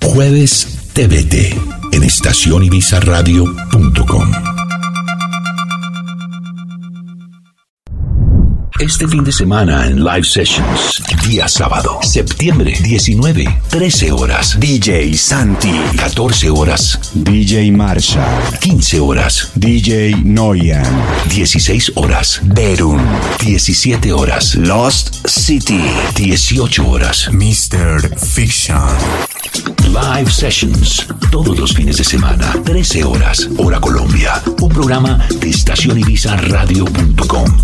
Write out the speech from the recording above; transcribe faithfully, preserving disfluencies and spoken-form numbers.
Jueves T V T en estación ibiza radio punto com. Este fin de semana en Live Sessions, día sábado, septiembre diecinueve, trece horas. D J Santi. catorce horas. D J Marshall. quince horas. D J Noyan. dieciséis horas. Berun. diecisiete horas. Lost City. dieciocho horas. mister Fiction. Live Sessions, todos los fines de semana, trece horas, hora Colombia. Un programa de estación ibiza radio punto com.